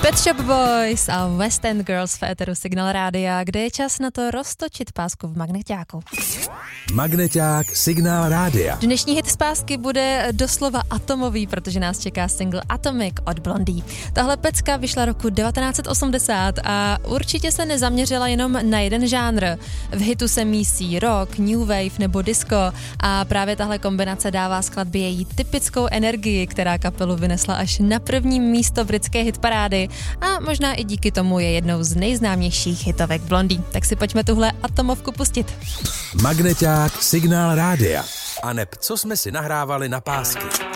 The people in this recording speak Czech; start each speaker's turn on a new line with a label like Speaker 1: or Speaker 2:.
Speaker 1: Pet Shop Boys a West End Girls v éteru Signál Rádia, kde je čas na to roztočit pásku v magneťáku.
Speaker 2: Magneťák Signál Rádia.
Speaker 1: Dnešní hit z pásky bude doslova atomový, protože nás čeká single Atomic od Blondie. Tahle pecka vyšla roku 1980 a určitě se nezaměřila jenom na jeden žánr. V hitu se mísí rock, new wave nebo disco a právě tahle kombinace dává skladbě její typickou energii, která kapelu vynesla až na první místo britské hitparády a možná i díky tomu je jednou z nejznámějších hitovek Blondie. Tak si pojďme tuhle atomovku pustit.
Speaker 2: Magneťák Signál Rádia. A neb co jsme si nahrávali na pásky.